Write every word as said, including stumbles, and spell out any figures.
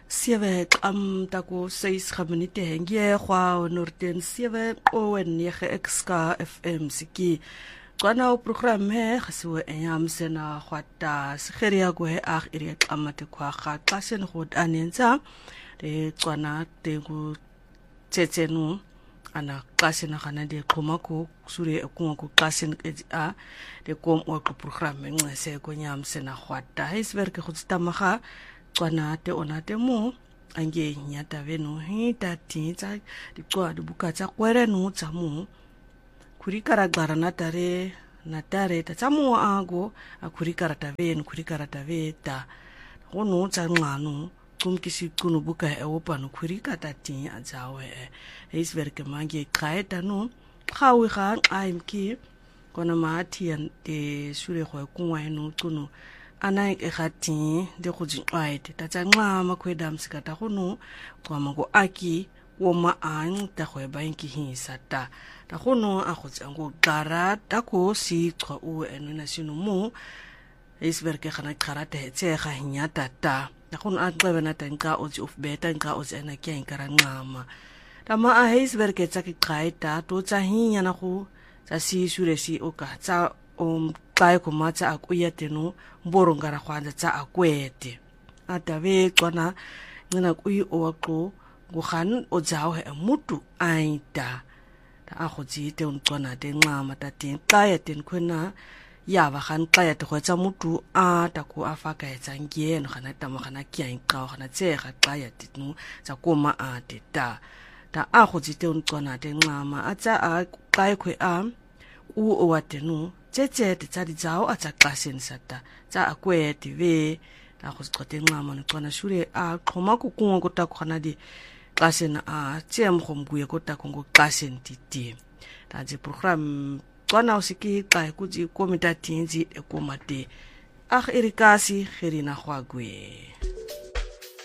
sewe am tako seis minute henge kwa norten sewe o en nege X K F M siki kwana o programme gesiwe enyam sena khwata sigeria go he ag iri qamate kwa ga xasen god anenza de kwana te go tsetsenu ana xasen gana de xoma ko sure ku ko xasen a de kom o programme ngese go nyam sena khwata hiswerke go tsitamaga kwana te ona te mo ange nyata veno hita tinza dikwa dibuka tsa kwere no tsa mo kuri karagara natare natare ta tsa mo ago akuri karata veno kuri karata veta gono tsa ngano kumkisi kuno buka e opa no kuri kata tin azawe is verke mange kaeta no khawi ga aimki kona matian de sure go kunwa no kuno ana e gati de go tswaite ta tsa nqama khweda msikata gono kwa mago aki wo ma ang ta go ba inki hisa ta ta gono a go tsango gara ta ko si tswa o eno na sino mo isberke khana karata tse ga hinyata ta ta gono a qebe na ta nqa o tsi of beta nqa o tsena ke nkara nqama ta ma a isberke tsa ke qaita to tsa hinya na go tsa si sure si o ka tsa um kai ko matsa akuya teno mborongara khwanza tsa akwete atabe tswana ngina kuyi owaqo go khan o jawo he mutu aita ta a go tsite untswana te nqama ta tin qaya ten khona ya ba khan qaya te go tsa mutu a ta ko afaka etsa ngeno khana ta mo khana kya inqa khana tsega qaya tinu tsa koma a te ta ta a go tsite untswana te nqama a tsa a qaya khwe a u o watenu tsetse tsa di tsao a tsa xasen sata tsa akwete ve ta go tsote nqama no tsona shure a xhoma ku kungo ko ta khona di xasen a tsem khomguye ko ta kongo xasen titi ta ji program tsona o siki ka ku ji komita tinzi e komate a irikasi khirina khwagwe